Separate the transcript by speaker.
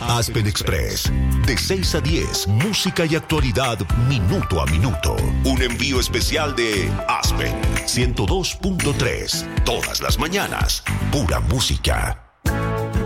Speaker 1: Aspen Express. De 6 a 10, música y actualidad minuto a minuto. Un envío especial de Aspen 102.3. Todas las mañanas, pura música.